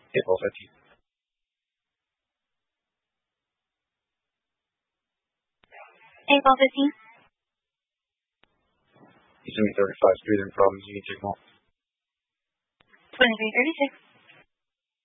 April 15th. April 15th. He's doing 35 breathing problems. You need to take him home. 23:36.